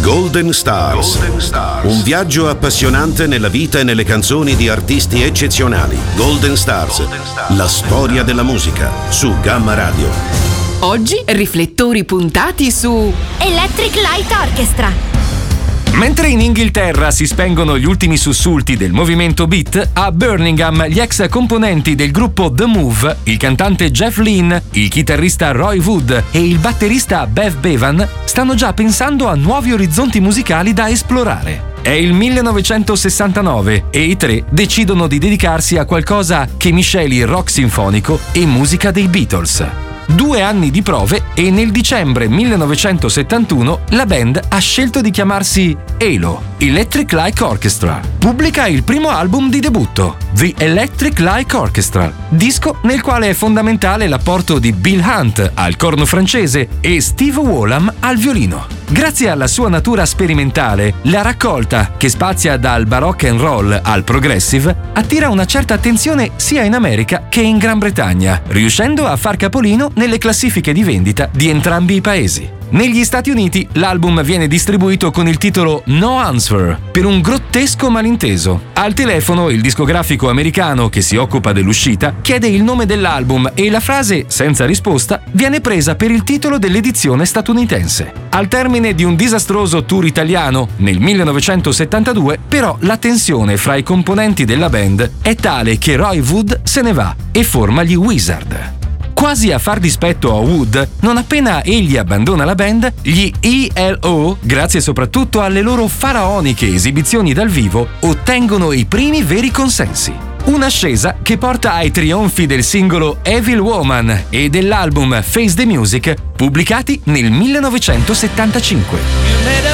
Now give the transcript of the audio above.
Golden Stars. Un viaggio appassionante nella vita e nelle canzoni di artisti eccezionali. Golden Stars. La storia della musica su Gamma Radio. Oggi riflettori puntati su Electric Light Orchestra. Mentre in Inghilterra si spengono gli ultimi sussulti del movimento beat, a Birmingham gli ex componenti del gruppo The Move, il cantante Jeff Lynne, il chitarrista Roy Wood e il batterista Bev Bevan, stanno già pensando a nuovi orizzonti musicali da esplorare. È il 1969 e i tre decidono di dedicarsi a qualcosa che misceli il rock sinfonico e musica dei Beatles. 2 anni di prove e nel dicembre 1971 la band ha scelto di chiamarsi ELO, Electric Light Orchestra. Pubblica il primo album di debutto, The Electric Light Orchestra, disco nel quale è fondamentale l'apporto di Bill Hunt al corno francese e Steve Wallam al violino. Grazie alla sua natura sperimentale, la raccolta, che spazia dal baroque and roll al progressive, attira una certa attenzione sia in America che in Gran Bretagna, riuscendo a far capolino nelle classifiche di vendita di entrambi i paesi. Negli Stati Uniti l'album viene distribuito con il titolo No Answer, per un grottesco malinteso. Al telefono il discografico americano che si occupa dell'uscita chiede il nome dell'album e la frase senza risposta viene presa per il titolo dell'edizione statunitense. Al termine di un disastroso tour italiano nel 1972, però la tensione fra i componenti della band è tale che Roy Wood se ne va e forma gli Wizard. Quasi a far dispetto a Wood, non appena egli abbandona la band, gli ELO, grazie soprattutto alle loro faraoniche esibizioni dal vivo, ottengono i primi veri consensi. Un'ascesa che porta ai trionfi del singolo Evil Woman e dell'album Face the Music, pubblicati nel 1975.